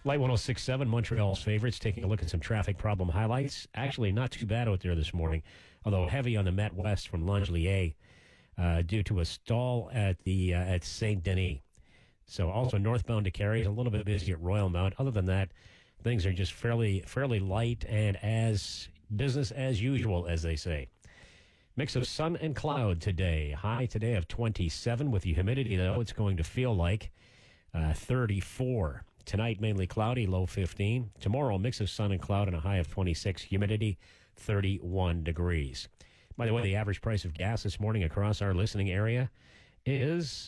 Light 106.7, Montreal's favorites, taking a look at some traffic problem highlights. Actually, not too bad out there this morning, although heavy on the Met West from Langelier due to a stall at Saint Denis. So also northbound to Carrie, a little bit busy at Royal Mount. Other than that, things are just fairly light and as business as usual, as they say. Mix of sun and cloud today. High today of 27. With the humidity, though, it's going to feel like 34. Tonight, mainly cloudy, low 15. Tomorrow, mix of sun and cloud and a high of 26. Humidity, 31 degrees. By the way, the average price of gas this morning across our listening area is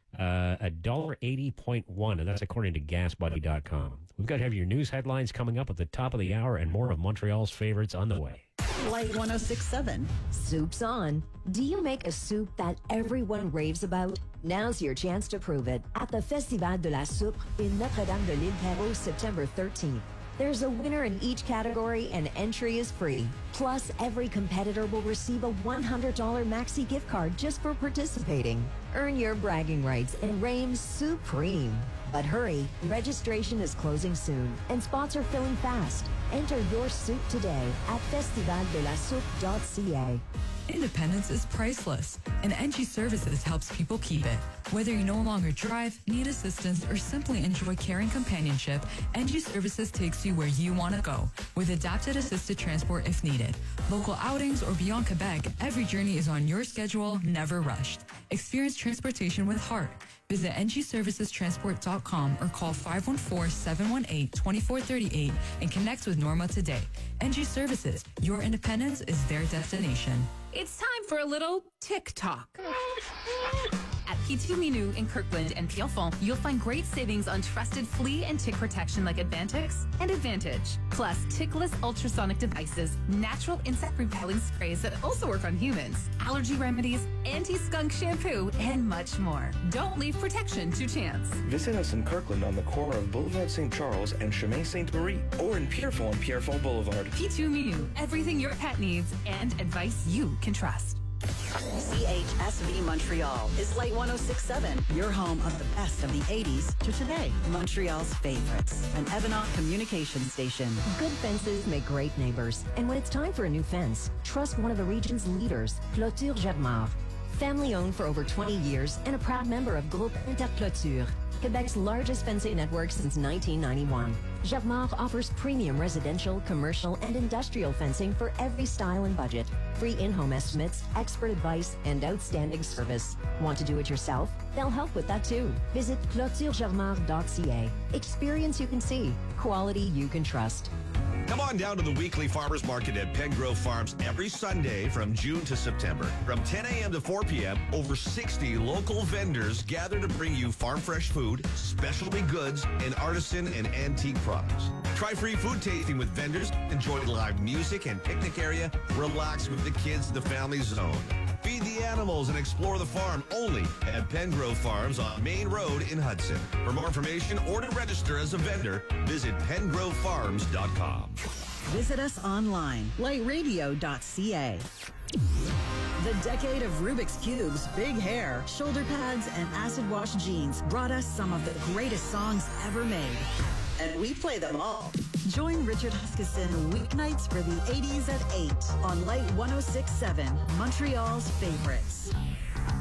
$1.80.1, and that's according to GasBuddy.com. We've got to have your news headlines coming up at the top of the hour and more of Montreal's favorites on the way. Light 106.7. Soup's on. Do you make a soup that everyone raves about? Now's your chance to prove it at the Festival de la Soupe in Notre-Dame-de-l'Île-Perrot, September 13th. There's a winner in each category and entry is free. Plus, every competitor will receive a $100 Maxi gift card just for participating. Earn your bragging rights and reign supreme. But hurry, registration is closing soon and spots are filling fast. Enter your soup today at festivaldelasoupe.ca. Independence is priceless, and NG Services helps people keep it. Whether you no longer drive, need assistance, or simply enjoy caring companionship, NG Services takes you where you want to go, with adapted assisted transport if needed. Local outings or beyond Quebec, every journey is on your schedule, never rushed. Experience transportation with heart. Visit ngservicestransport.com or call 514-718-2438 and connect with Norma today. NG Services, your independence is their destination. It's time for a little TikTok. At P2 Minou in Kirkland and Pierrefonds, you'll find great savings on trusted flea and tick protection like Advantix and Advantage. Plus, tickless ultrasonic devices, natural insect repelling sprays that also work on humans, allergy remedies, anti-skunk shampoo, and much more. Don't leave protection to chance. Visit us in Kirkland on the corner of Boulevard St. Charles and Chemin Sainte-Marie, or in Pierrefonds on Pierrefonds Boulevard. P2 Minou, everything your pet needs and advice you can trust. CHSV Montreal is Light 106.7, your home of the best of the 80s to today. Montreal's favorites, an Evenon communication station. Good fences make great neighbors. And when it's time for a new fence, trust one of the region's leaders, Clôture Germar. Family owned for over 20 years and a proud member of Groupe Interclôture, Quebec's largest fencing network since 1991. Germar offers premium residential, commercial, and industrial fencing for every style and budget. Free in-home estimates, expert advice, and outstanding service. Want to do it yourself? They'll help with that too. Visit clôturegermar.ca. Experience you can see. Quality you can trust. Come on down to the weekly farmers market at Pengrove Farms every Sunday from June to September. From 10 a.m. to 4 p.m., over 60 local vendors gather to bring you farm fresh food, specialty goods, and artisan and antique products. Try free food tasting with vendors, enjoy live music and picnic area, relax with the kids in the family zone. Feed the animals and explore the farm only at Pengrove Farms on Main Road in Hudson. For more information or to register as a vendor, visit pengrovefarms.com. Visit us online, lightradio.ca. The decade of Rubik's Cubes, big hair, shoulder pads, and acid wash jeans brought us some of the greatest songs ever made. And we play them all. Join Richard Huskisson weeknights for the 80s at 8 on Light 106.7, Montreal's favorites.